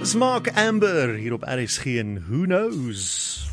Dis Mark Amber hier op RSG en Who Knows?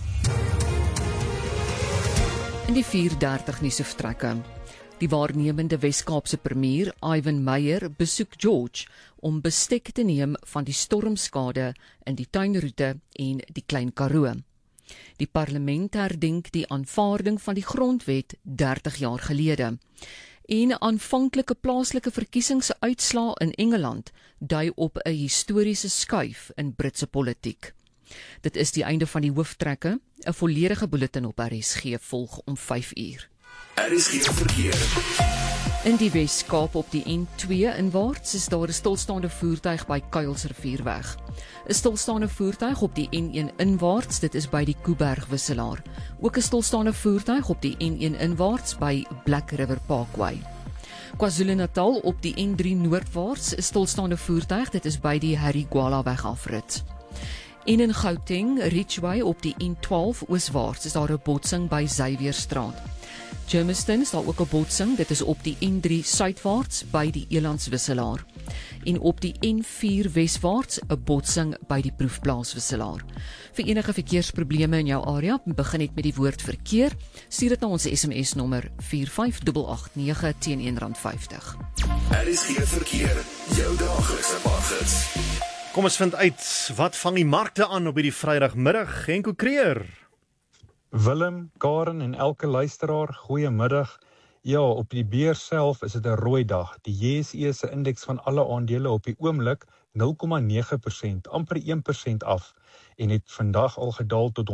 In die 4:30 nuus vertrekke. Die waarnemende Wes-Kaapse premier, Ivan Meyer, besoek George om bestek te neem van die stormskade in die tuinroete en die Klein Karoo. Die parlement herdenk die aanvaarding van die grondwet 30 jaar gelede. En aanvanklike plaaslike verkiesingsuitslae in Engeland dui op 'n historiese skuif in Britse politiek. Dit is die einde van die hooftrekke. 'n volledige bulletin op RSG volg om 5:00. RSG verkeer. In die Wes-Kaap op die N2 inwaarts is daar 'n stilstaande voertuig by Kuilsrivierweg. 'n stilstaande voertuig op die N1 inwaarts, dit is by die Kuiberg wisselaar. Ook 'n stilstaande voertuig op die N1 inwaarts by Black River Parkway. KwaZulu-Natal op die N3 noordwaarts 'n stilstaande voertuig, dit is by die Harry Gwala weg afrit. En in Gauteng, Ridgeway op die N12 ooswaarts is daar 'n botsing by Xavierstraat. Germiston is daar ook 'n botsing, dit is op die N3 suidwaarts by die Elandswisselaar. En op die N4 weswaarts 'n botsing by die Proefplaaswisselaar. Vir enige verkeersprobleme in jou area, begin net met die woord verkeer, stuur dit na ons SMS nommer 45889 teen R1.50. RSG verkeer, jou daglikse paggids. Kom ons vind uit, wat vang die markte aan op hierdie Vrydagmiddag? Henko Creer. Willem, Karen en elke luisteraar, goeiemiddag. Ja, op die beurs self is dit 'n rooi dag. Die JSE se indeks van alle aandele op die oomblik 0,9%, amper 1% af en het vandag al gedaal tot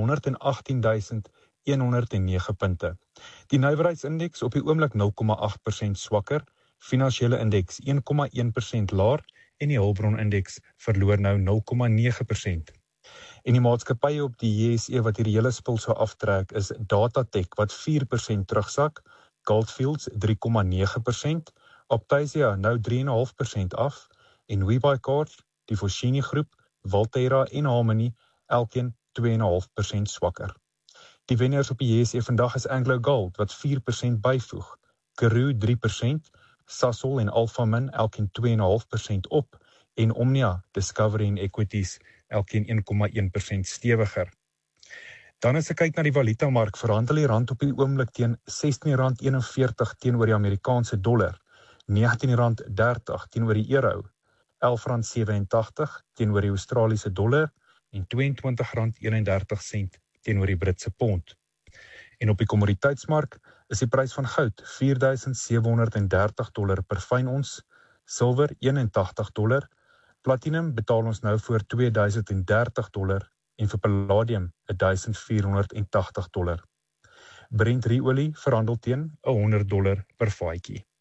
118.109 punte. Die nywerheidsindeks op die oomblik 0,8% swakker, finansiële indeks 1,1% laer en die hulpbronindeks verloor nou 0,9%. En die maatskappye op die JSE wat hierdie hele spul sou aftrek is Datatech wat 4% terugsak, Goldfields 3,9%, Optasia nou 3,5% af en WeBuyCars, die Foschini groep, Valterra en Harmony elkeen 2,5% swakker. Die wenners op die JSE vandag is Anglo Gold wat 4% byvoeg, Karoo 3%, Sasol en Alphamin elkeen 2,5% op en Omnia, Discovery en Equities elkeen 1,1% stewiger. Dan as ek kyk na die valutamark, verhandel die rand op die oomblik teen R16.41 teenoor die Amerikaanse dollar, R19.30 teenoor die euro, R11.87 teenoor die Australiese dollar en R22.31 teenoor die Britse pond. En op die kommoditeitsmark is die prys van goud $4,730 per fyn ons, silwer $81, platinum betaal ons nou voor $2,030 en vir palladium $1,480. Brent ruolie verhandel teen $100 per vatjie.